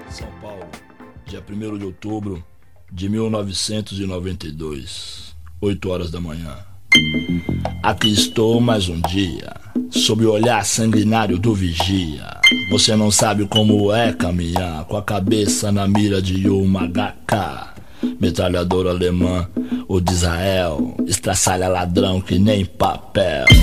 São Paulo, dia 1º de outubro de 1992, 8 horas da manhã. Aqui estou mais um dia, sob o olhar sanguinário do vigia. Você não sabe como é caminhar com a cabeça na mira de uma HK, metralhadora alemã ou de Israel, estraçalha ladrão que nem papel.